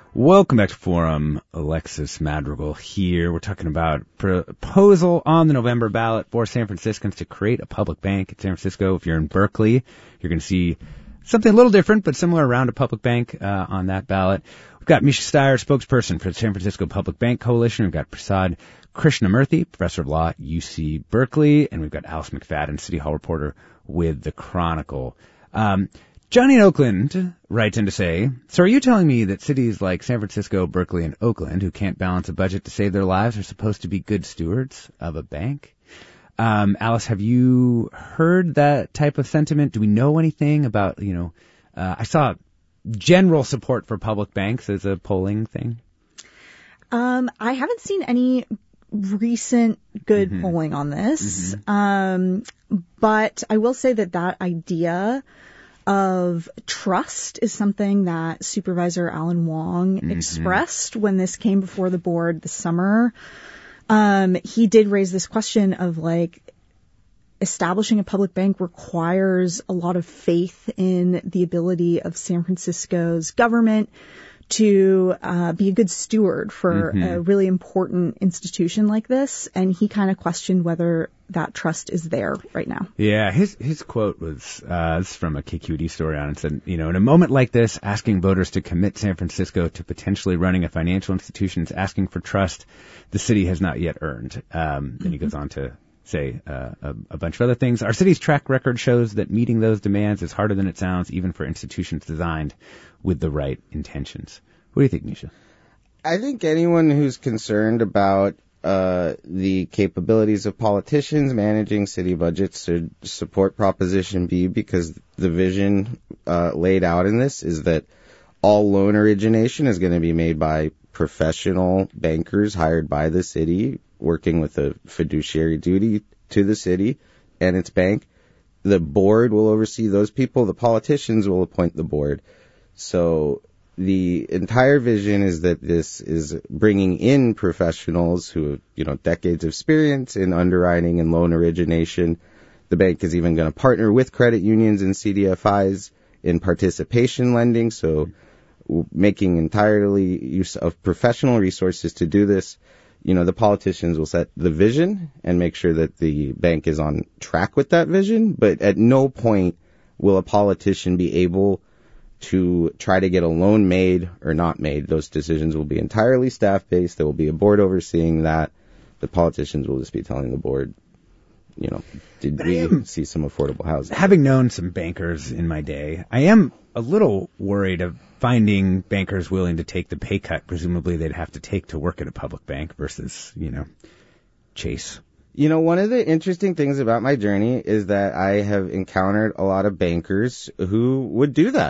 Welcome back to Forum. Alexis Madrigal here. We're talking about proposal on the November ballot for San Franciscans to create a public bank in San Francisco. If you're in Berkeley, you're going to see something a little different but similar around a public bank on that ballot. We've got Misha Steyer, spokesperson for the San Francisco Public Bank Coalition. We've got Prasad Krishnamurthy, professor of law at UC Berkeley. And we've got Alice McFadden, City Hall reporter with The Chronicle. Johnny in Oakland writes in to say, so are you telling me that cities like San Francisco, Berkeley, and Oakland, who can't balance a budget to save their lives, are supposed to be good stewards of a bank? Alice, have you heard that type of sentiment? Do we know anything about, I saw general support for public banks as a polling thing. I haven't seen any recent good polling on this. But I will say that idea of trust is something that Supervisor Alan Wong expressed when this came before the board this summer. He did raise this question of establishing a public bank requires a lot of faith in the ability of San Francisco's government to be a good steward for a really important institution like this. And he kind of questioned whether that trust is there right now. Yeah, his quote was from a KQED story on it. Said, in a moment like this, asking voters to commit San Francisco to potentially running a financial institution is asking for trust the city has not yet earned. Then he goes on to say a bunch of other things. Our city's track record shows that meeting those demands is harder than it sounds, even for institutions designed with the right intentions. What do you think, Misha? I think anyone who's concerned about the capabilities of politicians managing city budgets should support Proposition B, because the vision laid out in this is that all loan origination is going to be made by professional bankers hired by the city, working with a fiduciary duty to the city and its bank. The board will oversee those people. The politicians will appoint the board. So the entire vision is that this is bringing in professionals who have, decades of experience in underwriting and loan origination. The bank is even going to partner with credit unions and CDFIs in participation lending, so making entirely use of professional resources to do this. The politicians will set the vision and make sure that the bank is on track with that vision, but at no point will a politician be able to try to get a loan made or not made. Those decisions will be entirely staff-based. There will be a board overseeing that. The politicians will just be telling the board, did we see some affordable housing? Having known some bankers in my day, I am a little worried of finding bankers willing to take the pay cut presumably they'd have to take to work at a public bank versus, Chase. One of the interesting things about my journey is that I have encountered a lot of bankers who would do that.